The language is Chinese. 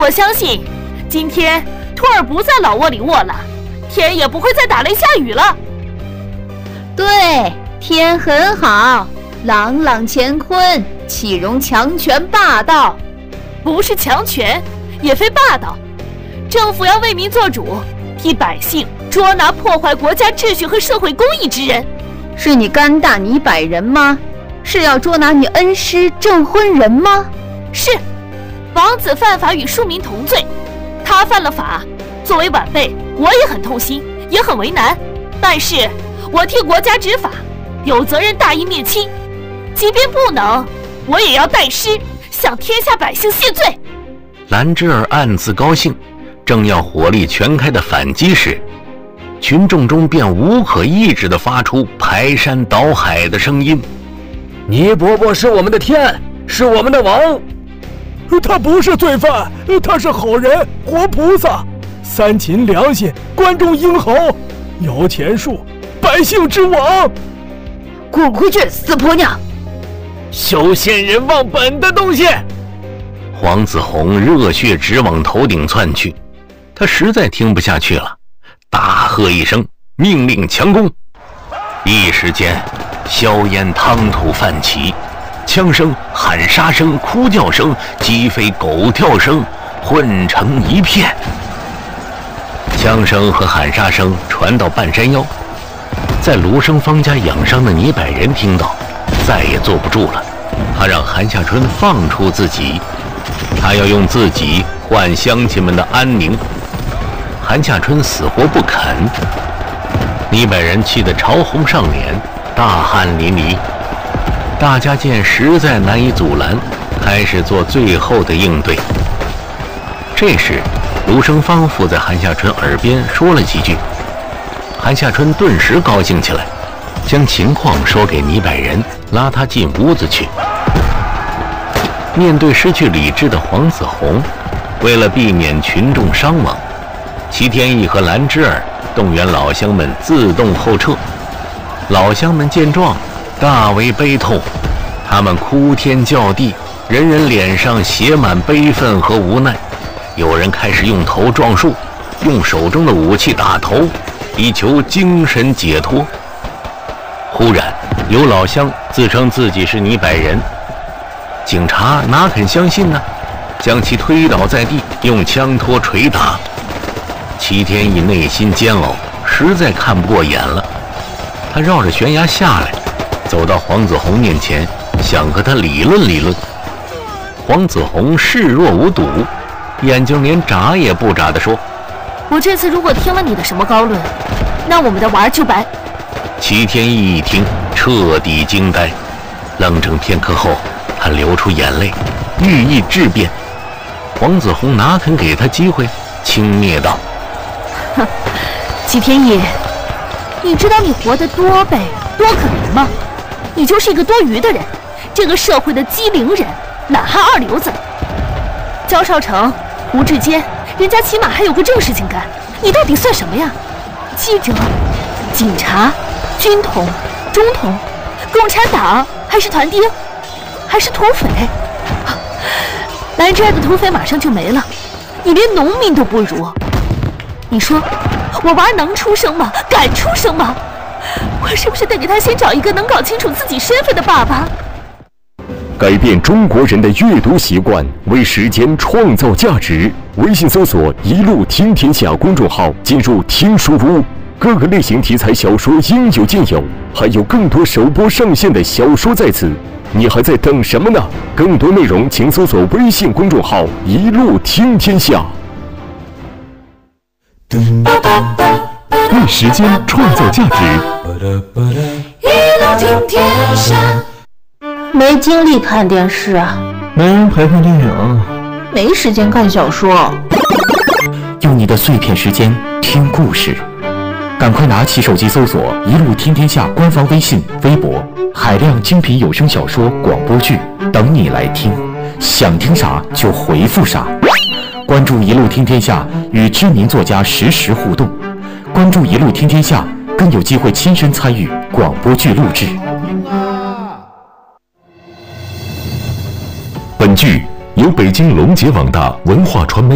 我相信，今天托尔不在老窝里卧了，天也不会再打雷下雨了。 对，天很好，朗朗乾坤，岂容强权霸道？ 不是强权，也非霸道，政府要为民做主，替百姓捉拿破坏国家秩序和社会公义之人。 是你干大你百人吗？是要捉拿你恩师证婚人吗？ 是，王子犯法与庶民同罪，他犯了法，作为晚辈，我也很痛心，也很为难。但是我替国家执法，有责任大义灭亲，即便不能，我也要代师，向天下百姓谢罪。 兰芝儿暗自高兴，正要火力全开的反击时，群众中便无可抑制地发出排山倒海的声音： 倪伯伯是我们的天，是我们的王。 他不是罪犯，他是好人，活菩萨，三秦良心，关中英豪，摇钱树，百姓之王。 滚回去，死婆娘！ 修仙人忘本的东西！ 黄子弘热血直往头顶窜去，他实在听不下去了，大喝一声，命令强攻。一时间，硝烟汤土泛起，枪声、喊杀声、哭叫声、鸡飞狗跳声混成一片。枪声和喊杀声传到半山腰，在卢生方家养伤的倪百人听到，再也坐不住了。他让韩夏春放出自己，他要用自己换乡亲们的安宁。韩夏春死活不肯，倪百人气得潮红上脸，大汗淋漓。大家见实在难以阻拦，开始做最后的应对。这时卢生方附在韩夏春耳边说了几句，韩夏春顿时高兴起来，将情况说给倪百人，拉他进屋子去。面对失去理智的黄子弘，为了避免群众伤亡，齐天义和兰芝儿动员老乡们自动后撤。老乡们见状大为悲痛，他们哭天叫地，人人脸上写满悲愤和无奈。有人开始用头撞树，用手中的武器打头，以求精神解脱。忽然有老乡自称自己是倪百人，警察哪肯相信呢？将其推倒在地，用枪托捶打。齐天义内心煎熬，实在看不过眼了，他绕着悬崖下来，走到黄子弘面前，想和他理论理论。黄子弘视若无睹，眼睛连眨也不眨地说： 我这次如果听了你的什么高论，那我们的娃就白。 齐天义一听，彻底惊呆，愣怔片刻后，他流出眼泪，欲意质辩。黄子弘哪肯给他机会，轻蔑道： 哼，齐天义，你知道你活得多悲多可怜吗？你就是一个多余的人，这个社会的机灵人，懒汉二流子。焦少成、胡志坚，人家起码还有个正事情干，你到底算什么呀？记者、警察、军统、中统、共产党，还是团丁，还是土匪？兰芝儿的土匪马上就没了，你连农民都不如。你说我娃能出生吗？敢出生吗？我是不是得给他先找一个能搞清楚自己身份的爸爸？ 改变中国人的阅读习惯，为时间创造价值。微信搜索“一路听天下”公众号，进入听书屋，各个类型题材小说应有尽有，还有更多首播上线的小说在此，你还在等什么呢？更多内容请搜索微信公众号“一路听天下”。为时间创造价值。 一路听天下。 没精力看电视啊， 没人陪看电影， 没时间看小说。 用你的碎片时间听故事，赶快拿起手机搜索“一路听天下”官方微信、微博，海量精品有声小说、广播剧等你来听，想听啥就回复啥。关注“一路听天下”，与知名作家实时互动。关注“一路听天下”，更有机会亲身参与广播剧录制。 本剧由北京龙杰网大文化传媒